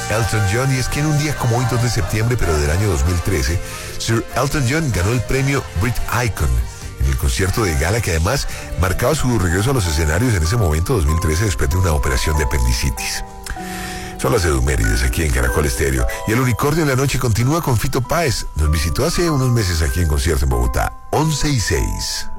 Elton John, y es que en un día como hoy, 2 de septiembre, pero del año 2013, Sir Elton John ganó el premio Brit Icon en el concierto de gala que además marcaba su regreso a los escenarios en ese momento, 2013, después de una operación de apendicitis. Son las Edumérides aquí en Caracol Estéreo. Y el Unicornio en la Noche continúa con Fito Páez. Nos visitó hace unos meses aquí en concierto en Bogotá. 11:06.